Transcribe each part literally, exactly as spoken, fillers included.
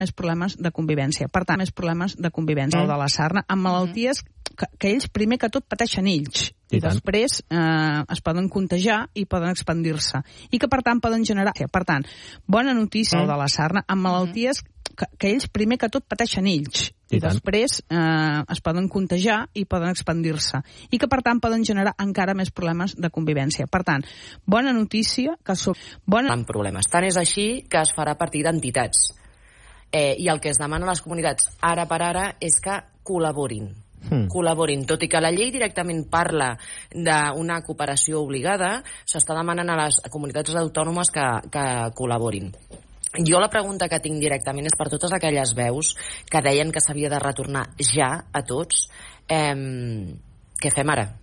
més problemes de convivència. Per tant, més problemes de convivència. Mm. De la sarna, amb malalties que, que ells, primer que tot, pateixen ells. I, I després eh, es poden contagiar i poden expandir-se. I que, per tant, poden generar... Per tant, bona notícia mm. de la sarna, amb malalties que, que ells, primer que tot, pateixen ells. I, I després eh, es poden contagiar i poden expandir-se. I que, per tant, poden generar encara més problemes de convivència. Per tant, bona notícia que... So... Bona... Amb problemes. Tant és així que es farà a partir d'entitats. Eh, I el que es demana a les comunitats ara per ara és que col·laborin. Hmm. col·laborin, tot i que la llei directament parla d'una cooperació obligada, s'està demanant a les comunitats autònomes que, que col·laborin. Jo la pregunta que tinc directament és per totes aquelles veus que deien que s'havia de retornar ja a tots. Eh, què fem ara?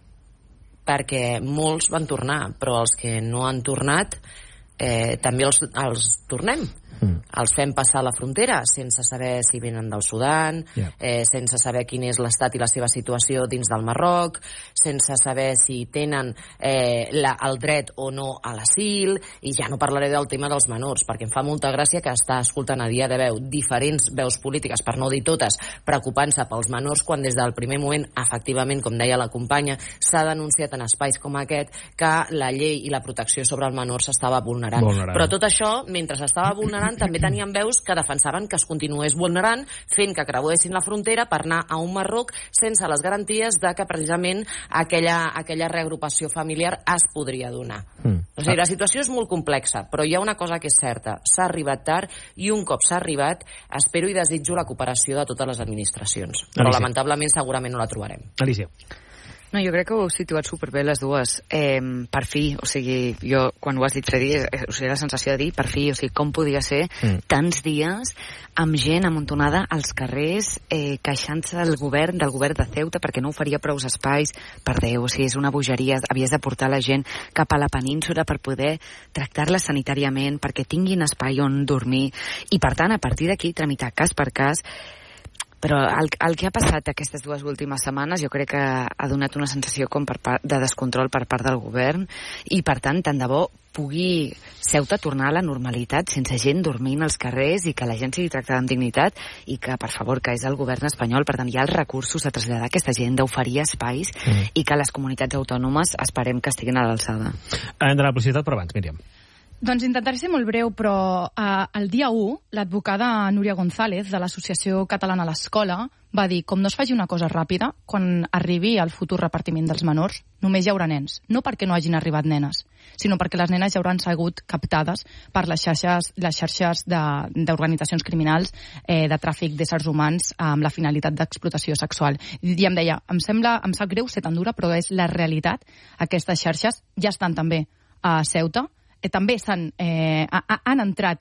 Perquè molts van tornar, però els que no han tornat eh, també els, els tornem. Mm. Els fem passar la frontera sense saber si venen del Sudan, yeah. eh, sense saber quin és l'estat i la seva situació dins del Marroc, sense saber si tenen eh, la, el dret o no a l'asil, i ja no parlaré del tema dels menors, perquè em fa molta gràcia que està escoltant a dia de veu diferents veus polítiques, per no dir totes, preocupant-se pels menors, quan des del primer moment, efectivament, com deia la companya, s'ha denunciat en espais com aquest que la llei i la protecció sobre el menor s'estava vulnerant. vulnerant. Però tot això, mentre s'estava vulnerant, també tenien veus que defensaven que es continués vulnerant, fent que creuessin la frontera per anar a un Marroc sense les garanties de que precisament aquella, aquella reagrupació familiar es podria donar. Mm. O sigui, la situació és molt complexa, però hi ha una cosa que és certa, s'ha arribat tard, i un cop s'ha arribat, espero i desitjo la cooperació de totes les administracions. Però Alicia. Lamentablement segurament no la trobarem. Alicia. No, jo crec que ho heu situat superbé les dues. Eh, per fi, o sigui, jo quan ho has dit, Freddy, eh, o sigui, la sensació de dir, per fi, o sigui, com podia ser mm. tants dies amb gent amuntonada als carrers, eh, queixant-se del govern, del govern de Ceuta, perquè no oferia prou espais. Per Déu, o sigui, és una bogeria, havies de portar la gent cap a la península per poder tractar-la sanitàriament, perquè tinguin espai on dormir, i per tant, a partir d'aquí, tramitar cas per cas. Però el, el que ha passat aquestes dues últimes setmanes jo crec que ha donat una sensació com per part, de descontrol per part del govern, i per tant, tant de bo pugui Ceuta tornar a la normalitat sense gent dormint als carrers i que la gent sigui tractada amb dignitat, i que, per favor, que és el govern espanyol, per tant, hi ha els recursos de traslladar aquesta gent, d'oferir espais, mm. i que les comunitats autònomes esperem que estiguin a l'alçada. Hem d'anar a la publicitat, però abans, Míriam. Doncs intentaré ser molt breu, però eh, el dia u, l'advocada Núria González, de l'Associació Catalana a l'Escola, va dir, com no es faci una cosa ràpida, quan arribi el futur repartiment dels menors, només hi haurà nens. No perquè no hagin arribat nenes, sinó perquè les nenes ja hauran sigut captades per les xarxes, les xarxes d'organitzacions criminals eh, de tràfic d'éssers humans amb la finalitat d'explotació sexual. I em deia, em sembla, em sap greu ser tan dura, però és la realitat. Aquestes xarxes ja estan també a Ceuta, Eh, també s'han, eh, han entrat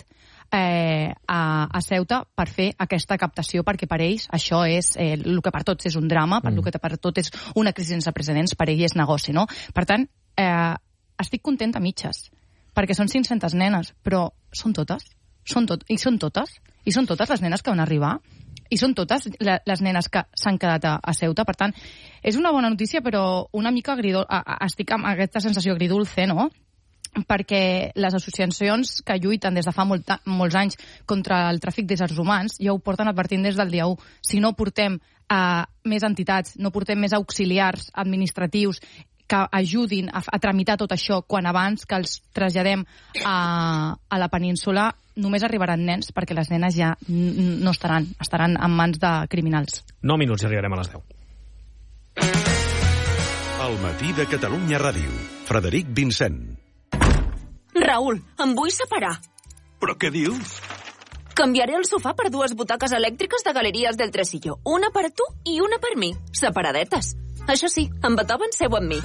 eh, a, a Ceuta per fer aquesta captació, perquè per ells això és, eh, el que per tots és un drama, per mm. el que per tot és una crisi sense precedents, per ell és negoci, no? Per tant, eh, estic contenta a mitges, perquè són cinc-centes nenes, però són totes, són tot, i són totes, i són totes les nenes que van arribar, i són totes les nenes que s'han quedat a, a Ceuta. Per tant, és una bona notícia, però una mica agridol, estic amb aquesta sensació agridulce, no?, perquè les associacions que lluiten des de fa molt, molts anys contra el tràfic d'éssers humans ja ho porten advertint des del dia u. Si no portem a més entitats, no portem més auxiliars administratius que ajudin a, a tramitar tot això quan abans que els traslladem a, a la península, només arribaran nens, perquè les nenes ja no estaran, estaran en mans de criminals. nou minuts i arribarem a les deu. El matí de Catalunya Ràdio. Frederic Vincent. Raül, em vull separar. Però què dius? Canviaré el sofà per dues butaques elèctriques de Galeries del Tresillo. Una per tu i una per mi. Separadetes. Això sí, en Beethoven seu amb mi.